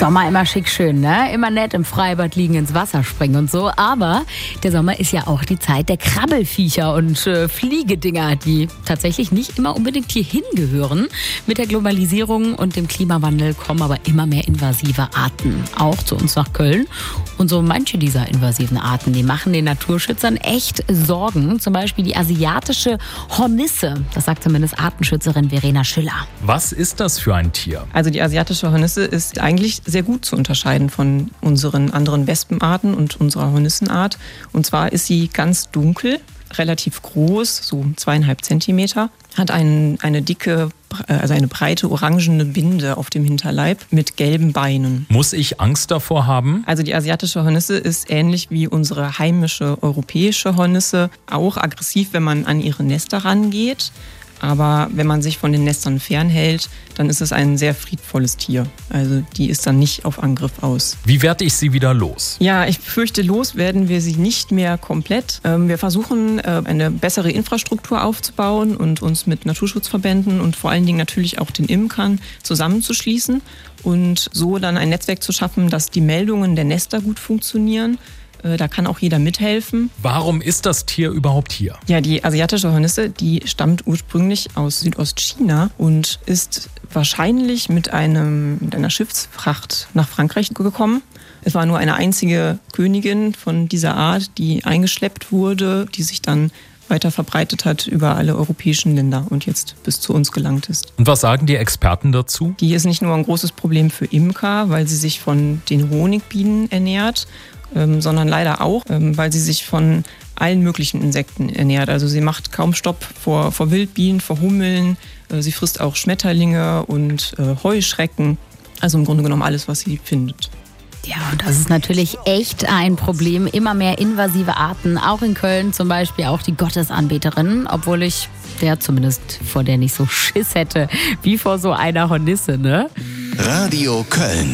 Sommer immer schick schön, ne? Immer nett im Freibad liegen, ins Wasser springen und so. Aber der Sommer ist ja auch die Zeit der Krabbelfiecher und Fliegedinger, die tatsächlich nicht immer unbedingt hier hingehören. Mit der Globalisierung und dem Klimawandel kommen aber immer mehr invasive Arten auch zu uns nach Köln. Und so manche dieser invasiven Arten, die machen den Naturschützern echt Sorgen. Zum Beispiel die asiatische Hornisse. Das sagt zumindest Artenschützerin Verena Schiller. Was ist das für ein Tier? Also die asiatische Hornisse ist eigentlich sehr gut zu unterscheiden von unseren anderen Wespenarten und unserer Hornissenart. Und zwar ist sie ganz dunkel, relativ groß, so 2,5 Zentimeter, hat eine dicke, also eine breite orangene Binde auf dem Hinterleib mit gelben Beinen. Muss ich Angst davor haben? Also die asiatische Hornisse ist ähnlich wie unsere heimische europäische Hornisse auch aggressiv, wenn man an ihre Nester rangeht. Aber wenn man sich von den Nestern fernhält, dann ist es ein sehr friedvolles Tier. Also die ist dann nicht auf Angriff aus. Wie werde ich sie wieder los? Ja, ich fürchte, los werden wir sie nicht mehr komplett. Wir versuchen, eine bessere Infrastruktur aufzubauen und uns mit Naturschutzverbänden und vor allen Dingen natürlich auch den Imkern zusammenzuschließen und so dann ein Netzwerk zu schaffen, dass die Meldungen der Nester gut funktionieren. Da kann auch jeder mithelfen. Warum ist das Tier überhaupt hier? Ja, die asiatische Hornisse, die stammt ursprünglich aus Südostchina und ist wahrscheinlich mit einer Schiffsfracht nach Frankreich gekommen. Es war nur eine einzige Königin von dieser Art, die eingeschleppt wurde, die sich dann weiter verbreitet hat über alle europäischen Länder und jetzt bis zu uns gelangt ist. Und was sagen die Experten dazu? Die ist nicht nur ein großes Problem für Imker, weil sie sich von den Honigbienen ernährt, sondern leider auch, weil sie sich von allen möglichen Insekten ernährt. Also sie macht kaum Stopp vor Wildbienen, vor Hummeln. Sie frisst auch Schmetterlinge und Heuschrecken. Also im Grunde genommen alles, was sie findet. Ja, und das ist natürlich echt ein Problem. Immer mehr invasive Arten, auch in Köln zum Beispiel, auch die Gottesanbeterin. Obwohl ich zumindest vor der nicht so Schiss hätte, wie vor so einer Hornisse, ne? Radio Köln.